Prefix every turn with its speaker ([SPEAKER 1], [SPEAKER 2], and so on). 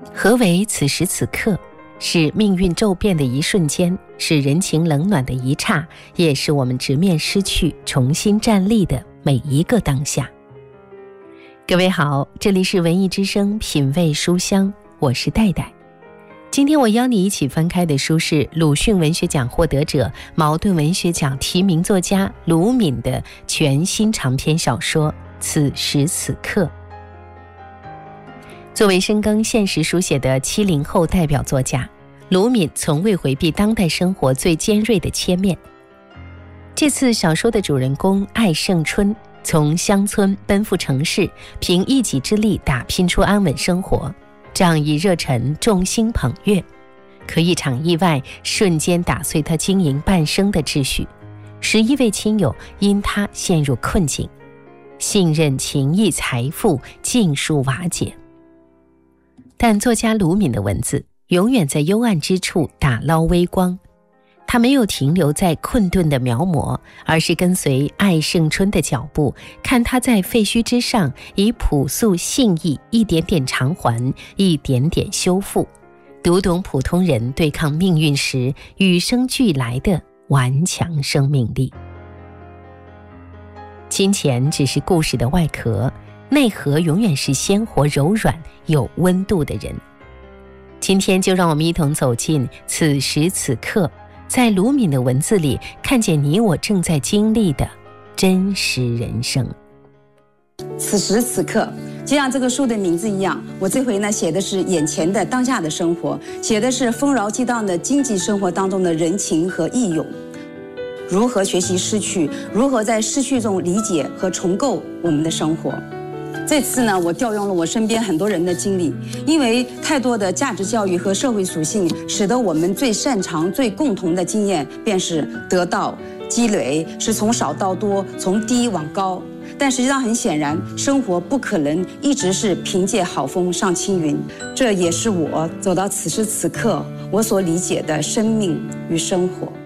[SPEAKER 1] 何为此时此刻？是命运骤变的一瞬间，是人情冷暖的一刹，也是我们直面失去重新站立的每一个当下。各位好，这里是文艺之声品味书香，我是戴戴。今天我邀你一起翻开的书是鲁迅文学奖获得者、茅盾文学奖提名作家鲁敏的全新长篇小说《此时此刻》。作为深耕现实书写的70后代表作家，鲁敏从未回避当代生活最尖锐的切面。这次小说的主人公艾胜春从乡村奔赴城市，凭一己之力打拼出安稳生活，仗义热忱，众星捧月。可一场意外瞬间打碎他经营半生的秩序，11位亲友因他陷入困境，信任、情谊、财富尽数瓦解。但作家鲁敏的文字永远在幽暗之处打捞微光，他没有停留在困顿的描摹，而是跟随艾胜春的脚步，看他在废墟之上以朴素信义一点点偿还，一点点修复，读懂普通人对抗命运时与生俱来的顽强生命力。金钱只是故事的外壳，内核永远是鲜活柔软有温度的人。今天就让我们一同走进此时此刻，在鲁敏的文字里看见你我正在经历的真实人生。
[SPEAKER 2] 此时此刻，就像这个书的名字一样，我这回呢写的是眼前的当下的生活，写的是丰饶激荡的经济生活当中的人情和义勇，如何学习失去，如何在失去中理解和重构我们的生活。这次呢，我调用了我身边很多人的经历，因为太多的价值教育和社会属性，使得我们最擅长、最共同的经验便是得到、积累，是从少到多，从低往高。但实际上很显然，生活不可能一直是凭借好风上青云，这也是我走到此时此刻我所理解的生命与生活。